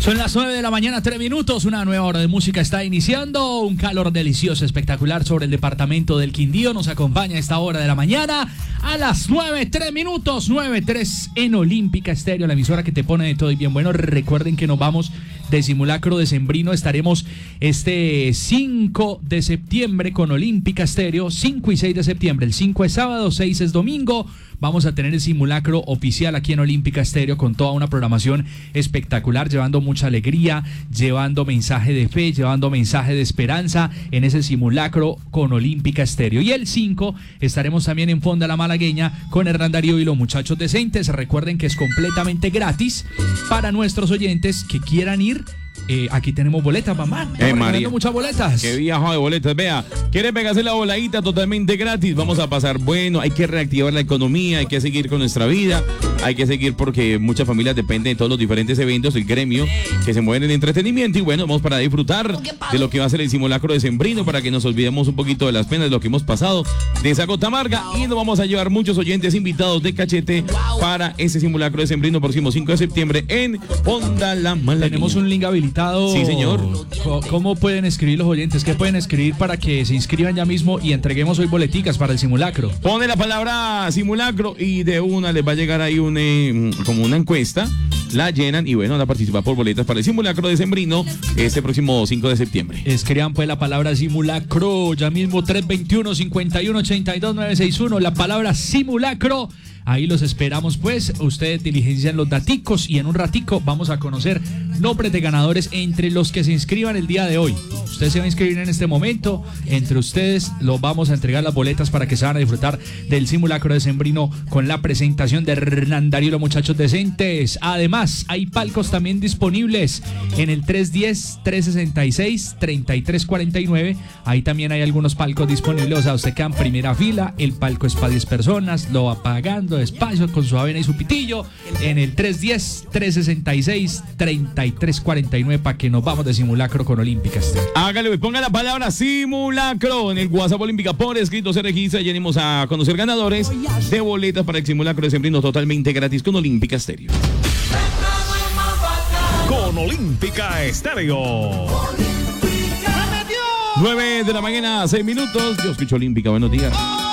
Son las 9 de la mañana, 3 minutos. Una nueva hora de música está iniciando. Un calor delicioso, espectacular sobre el departamento del Quindío. Nos acompaña a esta hora de la mañana a las 9, 3 minutos. 9:03 en Olímpica Estéreo, la emisora que te pone de todo y bien bueno. Recuerden que nos vamos de simulacro decembrino. Estaremos este 5 de septiembre con Olímpica Estéreo. 5 y 6 de septiembre. El 5 es sábado, 6 es domingo. Vamos a tener el simulacro oficial aquí en Olímpica Estéreo con toda una programación espectacular, llevando mucha alegría, llevando mensaje de fe, llevando mensaje de esperanza en ese simulacro con Olímpica Estéreo. Y el 5 estaremos también en Fonda La Malagueña con Hernán Darío y los muchachos decentes. Recuerden que es completamente gratis para nuestros oyentes que quieran ir. Aquí tenemos boletas, mamá. María, muchas boletas. Qué viaje de boletas. Vea, ¿quiere pegarse la voladita totalmente gratis? Vamos a pasar bueno. Hay que reactivar la economía, hay que seguir con nuestra vida. Hay que seguir porque muchas familias dependen de todos los diferentes eventos, el gremio que se mueven en entretenimiento. Y bueno, vamos para disfrutar de lo que va a ser el simulacro decembrino, para que nos olvidemos un poquito de las penas, de lo que hemos pasado, de esa gota amarga. Y nos vamos a llevar muchos oyentes invitados de cachete para ese simulacro decembrino próximo 5 de septiembre en Fonda La Malagueña. Tenemos un link habilitado. Sí, señor. ¿Cómo pueden escribir los oyentes? ¿Qué pueden escribir para que se inscriban ya mismo y entreguemos hoy boleticas para el simulacro? Pone la palabra simulacro y de una les va a llegar ahí como una encuesta. La llenan y bueno, van a participar por boletas para el simulacro decembrino este próximo 5 de septiembre. Escriban pues la palabra simulacro ya mismo, 321-5182-961, la palabra simulacro. Ahí los esperamos pues, ustedes diligencian los daticos y en un ratico vamos a conocer nombres de ganadores entre los que se inscriban el día de hoy. Usted se va a inscribir en este momento, entre ustedes los vamos a entregar las boletas para que se van a disfrutar del simulacro decembrino con la presentación de Hernán Darío y los muchachos decentes. Además, hay palcos también disponibles en el 310-366-3349. Ahí también hay algunos palcos disponibles, o sea, usted queda en primera fila, el palco es para 10 personas, lo va pagando despacio con su avena y su pitillo en el 310-366-3349 para que nos vamos de simulacro con Olímpica Estéreo. Hágale, ponga la palabra simulacro en el WhatsApp Olímpica por escrito, se registra y venimos a conocer ganadores de boletas para el simulacro decembrino totalmente gratis con Olímpica Estéreo. Con Olímpica Estéreo. 9 de la mañana, 6 minutos. Yo escucho Olímpica, buenos días.